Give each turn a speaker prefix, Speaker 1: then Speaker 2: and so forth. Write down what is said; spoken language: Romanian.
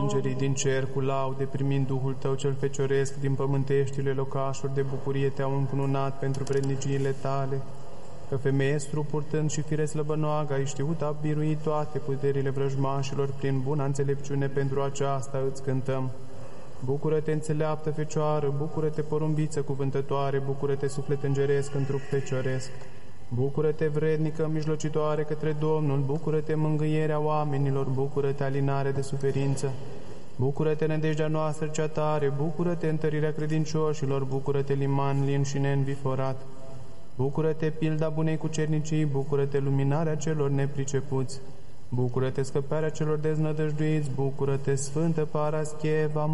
Speaker 1: îngerii din cer cu laude, primind Duhul Tău cel fecioresc, din pământeștile locașuri de bucurie Te-au încununat pentru vredniciile Tale. Că femeie strupurtând și fire slăbănoagă, ai știut a birui toate puterile vrăjmașilor prin buna înțelepciune, pentru aceasta îți cântăm. Bucură-te, înțeleaptă Fecioară, bucură-te, porumbiță cuvântătoare, bucură-te, suflet îngeresc în trup fecioresc. Bucură-te, vrednică, mijlocitoare către Domnul, bucură-te, mângâierea oamenilor, bucură-te, alinare de suferință. Bucură-te, nădejdea noastră cea tare, bucură-te, întărirea credincioșilor, bucură-te, liman lin și neînviforat. Bucură-te, pilda bunei cucernicii, bucură-te, luminarea celor nepricepuți. Bucură-te, scăparea celor deznădăjduiți, bucură-te, Sfântă Parascheva